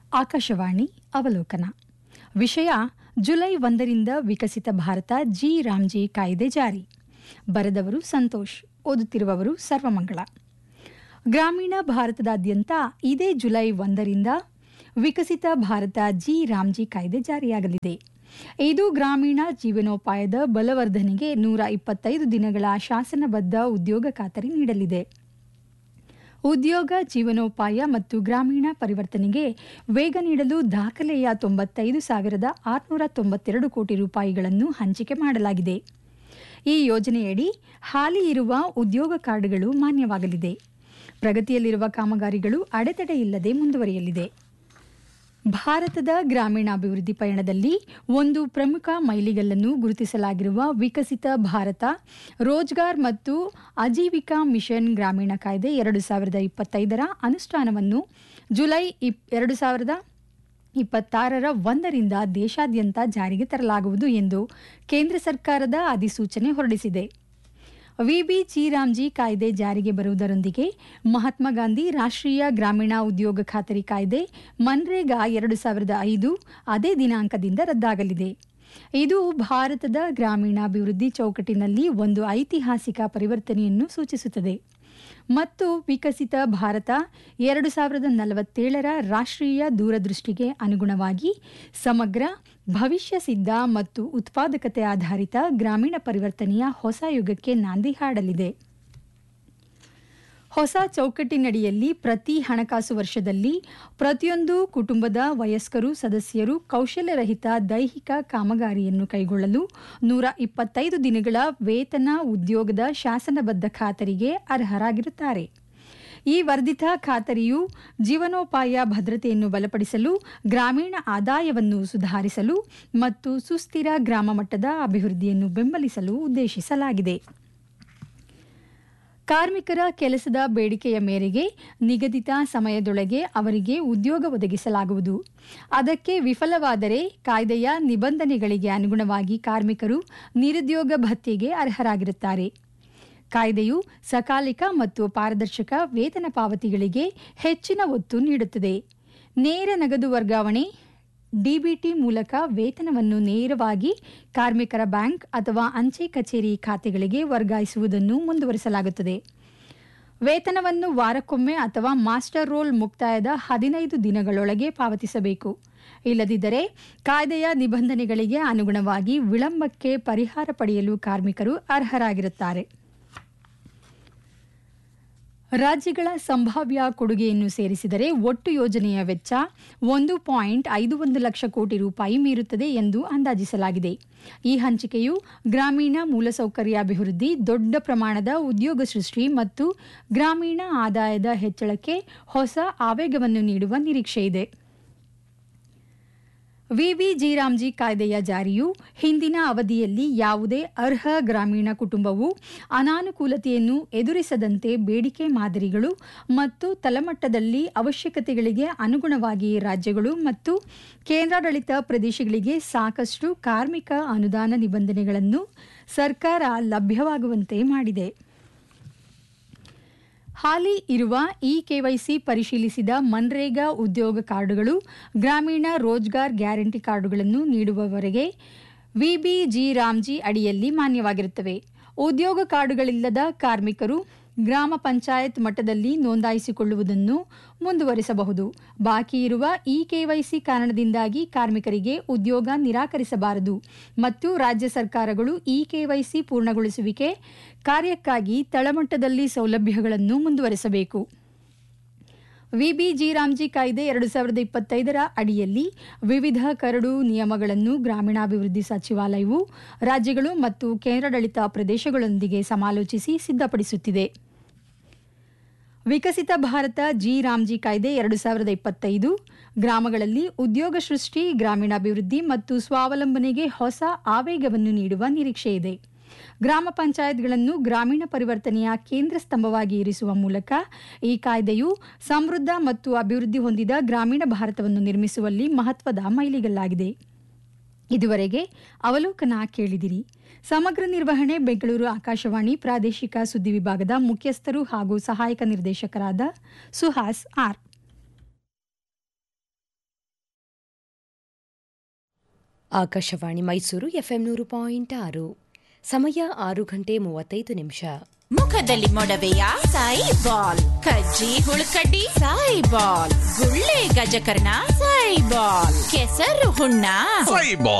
ಆಕಾಶವಾಣಿ ಅವಲೋಕನ. ವಿಷಯ ಜುಲೈ 1ರಿಂದ ವಿಕಸಿತ ಭಾರತ ಜಿ ರಾಮ್ಜಿ ಕಾಯ್ದೆ ಜಾರಿ. ಬರೆದವರು ಸಂತೋಷ್, ಓದುತ್ತಿರುವವರು ಸರ್ವಮಂಗಳ. ಗ್ರಾಮೀಣ ಭಾರತದಾದ್ಯಂತ ಇದೇ ಜುಲೈ 1ರಿಂದ ವಿಕಸಿತ ಭಾರತ ಜಿ ರಾಮ್ಜಿ ಕಾಯ್ದೆ ಜಾರಿಯಾಗಲಿದೆ. ಇದು ಗ್ರಾಮೀಣ ಜೀವನೋಪಾಯದ ಬಲವರ್ಧನೆಗೆ 125 ದಿನಗಳ ಶಾಸನಬದ್ಧ ಉದ್ಯೋಗ ಖಾತರಿ ನೀಡಲಿದೆ. ಉದ್ಯೋಗ, ಜೀವನೋಪಾಯ ಮತ್ತು ಗ್ರಾಮೀಣ ಪರಿವರ್ತನೆಗೆ ವೇಗ ನೀಡಲು ದಾಖಲೆಯ 95,692 ಕೋಟಿ ರೂಪಾಯಿಗಳನ್ನು ಹಂಚಿಕೆ ಮಾಡಲಾಗಿದೆ. ಈ ಯೋಜನೆಯಡಿ ಹಾಲಿ ಇರುವ ಉದ್ಯೋಗ ಕಾರ್ಡ್ಗಳು ಮಾನ್ಯವಾಗಲಿದೆ. ಪ್ರಗತಿಯಲ್ಲಿರುವ ಕಾಮಗಾರಿಗಳು ಅಡೆತಡೆಯಿಲ್ಲದೆ ಮುಂದುವರಿಯಲಿದೆ. ಭಾರತದ ಗ್ರಾಮೀಣಾಭಿವೃದ್ಧಿ ಪಯಣದಲ್ಲಿ ಒಂದು ಪ್ರಮುಖ ಮೈಲಿಗಲ್ಲನ್ನು ಗುರುತಿಸಲಾಗಿರುವ ವಿಕಸಿತ ಭಾರತ ರೋಜ್ಗಾರ್ ಮತ್ತು ಆಜೀವಿಕಾ ಮಿಷನ್ ಗ್ರಾಮೀಣ ಕಾಯ್ದೆ 2025ರ ಅನುಷ್ಠಾನವನ್ನು ಜುಲೈ 2026ರ 1ರಿಂದ ದೇಶಾದ್ಯಂತ ಜಾರಿಗೆ ತರಲಾಗುವುದು ಎಂದು ಕೇಂದ್ರ ಸರ್ಕಾರದ ಅಧಿಸೂಚನೆ ಹೊರಡಿಸಿದೆ. ವಿಬಿ ಜಿ ರಾಮ್ಜಿ ಕಾಯ್ದೆ ಜಾರಿಗೆ ಬರುವುದರೊಂದಿಗೆ ಮಹಾತ್ಮ ಗಾಂಧಿ ರಾಷ್ಟ್ರೀಯ ಗ್ರಾಮೀಣ ಉದ್ಯೋಗ ಖಾತರಿ ಕಾಯ್ದೆ ಮನ್ರೇಗಾ 2005 ಅದೇ ದಿನಾಂಕದಿಂದ ರದ್ದಾಗಲಿದೆ. ಇದು ಭಾರತದ ಗ್ರಾಮೀಣಾಭಿವೃದ್ಧಿ ಚೌಕಟ್ಟಿನಲ್ಲಿ ಒಂದು ಐತಿಹಾಸಿಕ ಪರಿವರ್ತನೆಯನ್ನು ಸೂಚಿಸುತ್ತದೆ ಮತ್ತು ವಿಕಸಿತ ಭಾರತ 2047ರ ರಾಷ್ಟ್ರೀಯ ದೂರದೃಷ್ಟಿಗೆ ಅನುಗುಣವಾಗಿ ಸಮಗ್ರ, ಭವಿಷ್ಯ ಸಿದ್ಧ ಮತ್ತು ಉತ್ಪಾದಕತೆ ಆಧಾರಿತ ಗ್ರಾಮೀಣ ಪರಿವರ್ತನೆಯ ಹೊಸ ಯುಗಕ್ಕೆ ನಾಂದಿ ಹಾಡಲಿದೆ. ಹೊಸ ಚೌಕಟ್ಟಿನಡಿಯಲ್ಲಿ ಪ್ರತಿ ಹಣಕಾಸು ವರ್ಷದಲ್ಲಿ ಪ್ರತಿಯೊಂದು ಕುಟುಂಬದ ವಯಸ್ಕರು ಸದಸ್ಯರು ಕೌಶಲ್ಯರಹಿತ ದೈಹಿಕ ಕಾಮಗಾರಿಯನ್ನು ಕೈಗೊಳ್ಳಲು 125 ದಿನಗಳ ವೇತನ ಉದ್ಯೋಗದ ಶಾಸನಬದ್ಧ ಖಾತರಿಗೆ ಅರ್ಹರಾಗಿರುತ್ತಾರೆ. ಈ ವರ್ಧಿತ ಖಾತರಿಯು ಜೀವನೋಪಾಯ ಭದ್ರತೆಯನ್ನು ಬಲಪಡಿಸಲು, ಗ್ರಾಮೀಣ ಆದಾಯವನ್ನು ಸುಧಾರಿಸಲು ಮತ್ತು ಸುಸ್ಥಿರ ಗ್ರಾಮ ಮಟ್ಟದ ಅಭಿವೃದ್ಧಿಯನ್ನು ಬೆಂಬಲಿಸಲು ಉದ್ದೇಶಿಸಲಾಗಿದೆ. ಕಾರ್ಮಿಕರ ಕೆಲಸದ ಬೇಡಿಕೆಯ ಮೇರೆಗೆ ನಿಗದಿತ ಸಮಯದೊಳಗೆ ಅವರಿಗೆ ಉದ್ಯೋಗ ಒದಗಿಸಲಾಗುವುದು. ಅದಕ್ಕೆ ವಿಫಲವಾದರೆ ಕಾಯ್ದೆಯ ನಿಬಂಧನೆಗಳಿಗೆ ಅನುಗುಣವಾಗಿ ಕಾರ್ಮಿಕರು ನಿರುದ್ಯೋಗ ಭತ್ಯೆಗೆ ಅರ್ಹರಾಗಿರುತ್ತಾರೆ. ಕಾಯ್ದೆಯು ಸಕಾಲಿಕ ಮತ್ತು ಪಾರದರ್ಶಕ ವೇತನ ಪಾವತಿಗಳಿಗೆ ಹೆಚ್ಚಿನ ಒತ್ತು ನೀಡುತ್ತದೆ. ನೇರ ನಗದು ವರ್ಗಾವಣೆ ಡಿಬಿಟಿ ಮೂಲಕ ವೇತನವನ್ನು ನೇರವಾಗಿ ಕಾರ್ಮಿಕರ ಬ್ಯಾಂಕ್ ಅಥವಾ ಅಂಚೆ ಕಚೇರಿ ಖಾತೆಗಳಿಗೆ ವರ್ಗಾಯಿಸುವುದನ್ನು ಮುಂದುವರಿಸಲಾಗುತ್ತದೆ. ವೇತನವನ್ನು ವಾರಕ್ಕೊಮ್ಮೆ ಅಥವಾ ಮಾಸ್ಟರ್ ರೋಲ್ ಮುಕ್ತಾಯದ 15 ದಿನಗಳೊಳಗೆ ಪಾವತಿಸಬೇಕು. ಇಲ್ಲದಿದ್ದರೆ ಕಾಯ್ದೆಯ ನಿಬಂಧನೆಗಳಿಗೆ ಅನುಗುಣವಾಗಿ ವಿಳಂಬಕ್ಕೆ ಪರಿಹಾರ ಪಡೆಯಲು ಕಾರ್ಮಿಕರು ಅರ್ಹರಾಗಿರುತ್ತಾರೆ. ರಾಜ್ಯಗಳ ಸಂಭಾವ್ಯ ಕೊಡುಗೆಯನ್ನು ಸೇರಿಸಿದರೆ ಒಟ್ಟು ಯೋಜನೆಯ ವೆಚ್ಚ 1.51 ಲಕ್ಷ ಕೋಟಿ ರೂಪಾಯಿ ಮೀರುತ್ತದೆ ಎಂದು ಅಂದಾಜಿಸಲಾಗಿದೆ. ಈ ಹಂಚಿಕೆಯು ಗ್ರಾಮೀಣ ಮೂಲಸೌಕರ್ಯಾಭಿವೃದ್ಧಿ, ದೊಡ್ಡ ಪ್ರಮಾಣದ ಉದ್ಯೋಗ ಸೃಷ್ಟಿ ಮತ್ತು ಗ್ರಾಮೀಣ ಆದಾಯದ ಹೆಚ್ಚಳಕ್ಕೆ ಹೊಸ ಆವೇಗವನ್ನು ನೀಡುವ ನಿರೀಕ್ಷೆಯಿದೆ. ವಿಬಿ ಜಿ ರಾಮ್ಜಿ ಕಾಯ್ದೆಯ ಜಾರಿಯು ಹಿಂದಿನ ಅವಧಿಯಲ್ಲಿ ಯಾವುದೇ ಅರ್ಹ ಗ್ರಾಮೀಣ ಕುಟುಂಬವು ಅನಾನುಕೂಲತೆಯನ್ನು ಎದುರಿಸದಂತೆ ಬೇಡಿಕೆ ಮಾದರಿಗಳು ಮತ್ತು ತಳಮಟ್ಟದಲ್ಲಿ ಅವಶ್ಯಕತೆಗಳಿಗೆ ಅನುಗುಣವಾಗಿ ರಾಜ್ಯಗಳು ಮತ್ತು ಕೇಂದ್ರಾಡಳಿತ ಪ್ರದೇಶಗಳಿಗೆ ಸಾಕಷ್ಟು ಕಾರ್ಮಿಕ ಅನುದಾನ ನಿಬಂಧನೆಗಳನ್ನು ಸರ್ಕಾರ ಲಭ್ಯವಾಗುವಂತೆ ಮಾಡಿದೆ. ಹಾಲಿ ಇರುವ ಕೆವೈಸಿ ಪರಿಶೀಲಿಸಿದ ಮನ್ರೇಗಾ ಉದ್ಯೋಗ ಕಾರ್ಡುಗಳು ಗ್ರಾಮೀಣ ರೋಜ್ಗಾರ್ ಗ್ಯಾರಂಟಿ ಕಾರ್ಡುಗಳನ್ನು ನೀಡುವವರೆಗೆ ವಿಬಿ ಜಿ ರಾಮ್ಜಿ ಅಡಿಯಲ್ಲಿ ಮಾನ್ಯವಾಗಿರುತ್ತವೆ. ಉದ್ಯೋಗ ಕಾರ್ಡುಗಳಿಲ್ಲದ ಕಾರ್ಮಿಕರು ಗ್ರಾಮ ಪಂಚಾಯತ್ ಮಟ್ಟದಲ್ಲಿ ನೋಂದಾಯಿಸಿಕೊಳ್ಳುವುದನ್ನು ಮುಂದುವರಿಸಬಹುದು. ಬಾಕಿ ಇರುವ ಕೆವೈಸಿ ಕಾರಣದಿಂದಾಗಿ ಕಾರ್ಮಿಕರಿಗೆ ಉದ್ಯೋಗ ನಿರಾಕರಿಸಬಾರದು ಮತ್ತು ರಾಜ್ಯ ಸರ್ಕಾರಗಳು ಕೆವೈಸಿ ಪೂರ್ಣಗೊಳಿಸುವಿಕೆ ಕಾರ್ಯಕ್ಕಾಗಿ ತಳಮಟ್ಟದಲ್ಲಿ ಸೌಲಭ್ಯಗಳನ್ನು ಮುಂದುವರಿಸಬೇಕು. ವಿಬಿ ಜಿ ರಾಮ್ಜಿ ಕಾಯ್ದೆ 2025ರ ಅಡಿಯಲ್ಲಿ ವಿವಿಧ ಕರಡು ನಿಯಮಗಳನ್ನು ಗ್ರಾಮೀಣಾಭಿವೃದ್ಧಿ ಸಚಿವಾಲಯವು ರಾಜ್ಯಗಳು ಮತ್ತು ಕೇಂದ್ರಾಡಳಿತ ಪ್ರದೇಶಗಳೊಂದಿಗೆ ಸಮಾಲೋಚಿಸಿ ಸಿದ್ಧಪಡಿಸುತ್ತಿದೆ. ವಿಕಸಿತ ಭಾರತ ಜಿ ರಾಮ್ಜಿ ಕಾಯ್ದೆ 2025 ಗ್ರಾಮಗಳಲ್ಲಿ ಉದ್ಯೋಗ ಸೃಷ್ಟಿ, ಗ್ರಾಮೀಣಾಭಿವೃದ್ಧಿ ಮತ್ತು ಸ್ವಾವಲಂಬನೆಗೆ ಹೊಸ ಆವೇಗವನ್ನು ನೀಡುವ ನಿರೀಕ್ಷೆಯಿದೆ. ಗ್ರಾಮ ಪಂಚಾಯತ್ಗಳನ್ನು ಗ್ರಾಮೀಣ ಪರಿವರ್ತನೆಯ ಕೇಂದ್ರ ಸ್ತಂಭವಾಗಿ ಇರಿಸುವ ಮೂಲಕ ಈ ಕಾಯ್ದೆಯು ಸಮೃದ್ಧ ಮತ್ತು ಅಭಿವೃದ್ಧಿ ಹೊಂದಿದ ಗ್ರಾಮೀಣ ಭಾರತವನ್ನು ನಿರ್ಮಿಸುವಲ್ಲಿ ಮಹತ್ವದ ಮೈಲಿಗಲ್ಲಾಗಿದೆ. ಇದುವರೆಗೆ ಅವಲೋಕನ ಕೇಳಿದಿರಿ. ಸಮಗ್ರ ನಿರ್ವಹಣೆ ಬೆಂಗಳೂರು ಆಕಾಶವಾಣಿ ಪ್ರಾದೇಶಿಕ ಸುದ್ದಿ ವಿಭಾಗದ ಮುಖ್ಯಸ್ಥರು ಹಾಗೂ ಸಹಾಯಕ ನಿರ್ದೇಶಕರಾದ ಸುಹಾಸ್ ಆರ್. ಆಕಾಶವಾಣಿ ಮೈಸೂರು FM 100.6. ಸಮಯ 6:35. ಮುಖದಲ್ಲಿ ಮೊಡವೆಯ ಸಾಯಿಬಾಲ್, ಕಜ್ಜಿ ಹುಳುಕಡ್ಡಿ ಸಾಯಿಬಾಲ್, ಗುಳ್ಳೆ ಗಜಕರ್ಣ ಸಾಯಿಬಾಲ್, ಕೆಸರು ಹುಣ್ಣ